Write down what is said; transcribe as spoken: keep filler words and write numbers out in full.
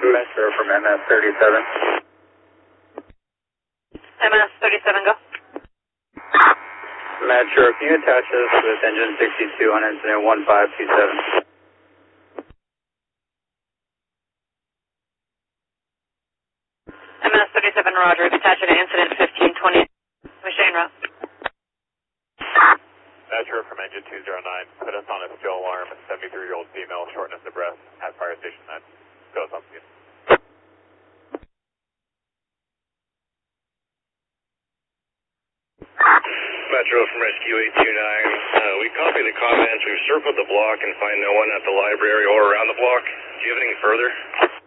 Metro from M S thirty-seven. M S thirty-seven, go. Metro, can you attach us with engine sixty-two on incident one five two seven? M S thirty-seven, roger. Attach it to incident fifteen twenty. Machine route. Metro from engine two zero nine. Put us on a still alarm. seventy-three-year-old female, shortness of breath at fire station nine. Go us on scene. Metro from Rescue eight two nine. Uh, we copied the comments. We've circled the block and find no one at the library or around the block. Do you have anything further?